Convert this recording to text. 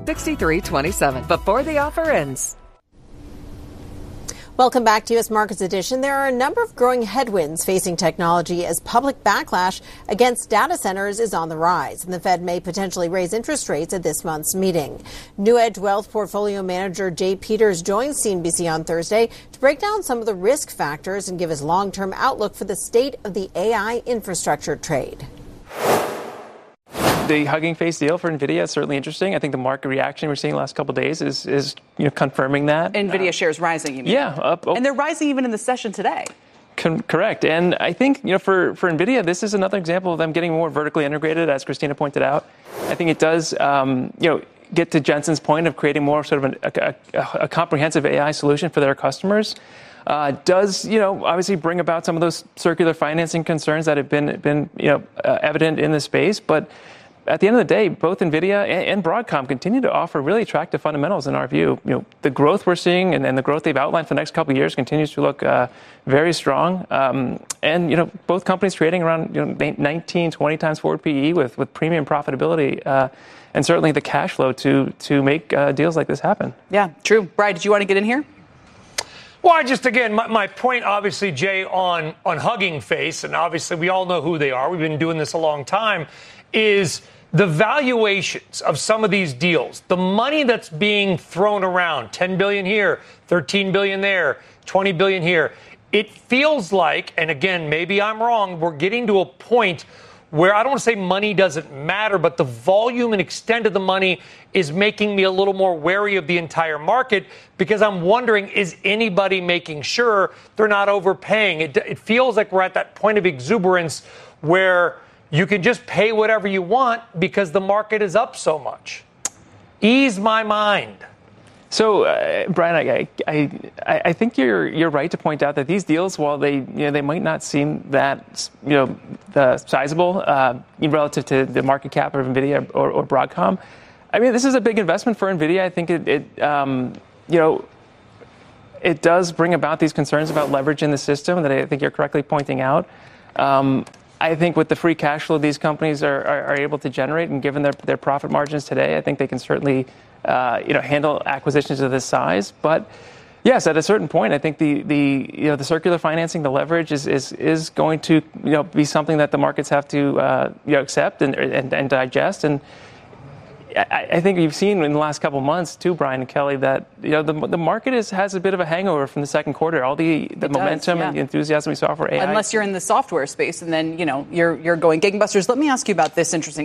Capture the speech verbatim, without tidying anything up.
sixty-three twenty-seven before the offer ends. Welcome back to U S Markets Edition. There are a number of growing headwinds facing technology as public backlash against data centers is on the rise, and the Fed may potentially raise interest rates at this month's meeting. New Edge Wealth portfolio manager Jay Peters joins C N B C on Thursday to break down some of the risk factors and give his long-term outlook for the state of the A I infrastructure trade. The Hugging Face deal for NVIDIA is certainly interesting. I think the market reaction we're seeing the last couple of days is, is you know, confirming that. NVIDIA uh, shares rising, you mean? Yeah. Up, up. And they're rising even in the session today. Con- correct. And I think, you know, for, for NVIDIA, this is another example of them getting more vertically integrated, as Christina pointed out. I think it does, um, you know, get to Jensen's point of creating more sort of an, a, a, a comprehensive A I solution for their customers. Uh, does, you know, obviously bring about some of those circular financing concerns that have been, been you know, uh, evident in the space. But at the end of the day, both NVIDIA and, and Broadcom continue to offer really attractive fundamentals in our view. You know, the growth we're seeing and, and the growth they've outlined for the next couple of years continues to look uh, very strong. Um, and, you know, both companies trading around you know, nineteen, twenty times forward P E with, with premium profitability uh, and certainly the cash flow to, to make uh, deals like this happen. Yeah, true. Brian, did you want to get in here? Well, I just, again, my, my point, obviously, Jay, on, on Hugging Face, and obviously we all know who they are. We've been doing this a long time, is the valuations of some of these deals, the money that's being thrown around, ten billion dollars here, thirteen billion dollars there, twenty billion dollars here. It feels like, and again, maybe I'm wrong, we're getting to a point where I don't want to say money doesn't matter, but the volume and extent of the money is making me a little more wary of the entire market because I'm wondering, is anybody making sure they're not overpaying? It, it feels like we're at that point of exuberance where you can just pay whatever you want because the market is up so much. Ease my mind. So, uh, Brian, I, I I think you're you're right to point out that these deals, while they you know they might not seem that you know the sizable uh, relative to the market cap of NVIDIA or, or Broadcom, I mean this is a big investment for NVIDIA. I think it, it um, you know it does bring about these concerns about leverage in the system that I think you're correctly pointing out. Um, I think with the free cash flow these companies are, are, are able to generate, and given their, their profit margins today, I think they can certainly, uh, you know, handle acquisitions of this size. But yes, at a certain point, I think the, the you know the circular financing, the leverage is is, is going to you know be something that the markets have to uh, you know accept and, and and digest. And I, I think you've seen in the last couple of months too, Brian and Kelly, that you know the the market is has a bit of a hangover from the second quarter. All the, the momentum does, yeah. and the enthusiasm we saw for A I. Unless you're in the software space, and then you know you're you're going gangbusters. Let me ask you about this interesting.